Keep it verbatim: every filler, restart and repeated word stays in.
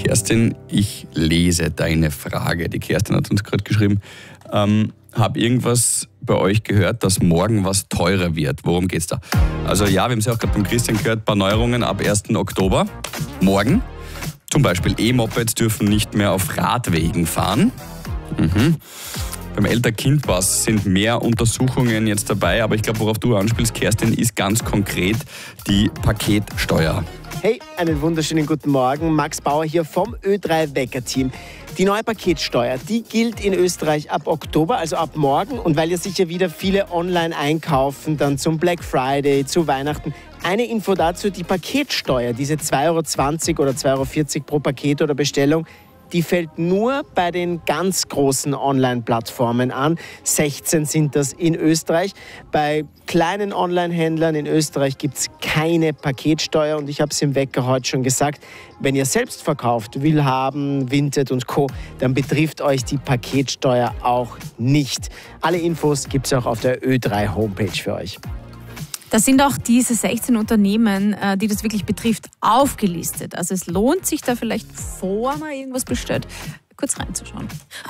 Kerstin, ich lese deine Frage. Die Kerstin hat uns gerade geschrieben, ähm, habe irgendwas bei euch gehört, dass morgen was teurer wird. Worum geht's da? Also ja, wir haben es ja auch gerade beim Christian gehört, ein paar Neuerungen ab ersten Oktober. Morgen. Zum Beispiel E-Mopeds dürfen nicht mehr auf Radwegen fahren. Mhm. Beim Eltern-Kind-Pass sind mehr Untersuchungen jetzt dabei, aber ich glaube, worauf du anspielst, Kerstin, ist ganz konkret die Paketsteuer. Hey, einen wunderschönen guten Morgen. Max Bauer hier vom Ö drei Wecker-Team. Die neue Paketsteuer, die gilt in Österreich ab Oktober, also ab morgen. Und weil ja sicher wieder viele online einkaufen, dann zum Black Friday, zu Weihnachten. Eine Info dazu, die Paketsteuer, diese zwei Euro zwanzig oder zwei Euro vierzig pro Paket oder Bestellung, die fällt nur bei den ganz großen Online-Plattformen an. sechzehn sind das in Österreich. Bei kleinen Online-Händlern in Österreich gibt es keine Paketsteuer. Und ich habe es im Wecker heute schon gesagt, wenn ihr selbst verkauft, Willhaben, Vinted und Co., dann betrifft euch die Paketsteuer auch nicht. Alle Infos gibt es auch auf der Ö drei Homepage für euch. Da sind auch diese sechzehn Unternehmen, die das wirklich betrifft, aufgelistet. Also es lohnt sich da vielleicht, bevor man irgendwas bestellt, kurz reinzuschauen.